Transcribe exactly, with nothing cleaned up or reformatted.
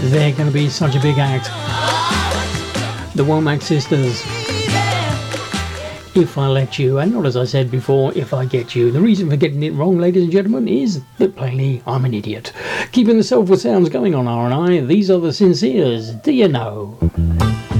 They're going to be such a big act. The Womack Sisters. If I Let You, and not as I said before, If I Get You. The reason for getting it wrong, ladies and gentlemen, is that plainly I'm an idiot. Keeping the soulful sounds going on R and I, these are the Sinceres. Do you know?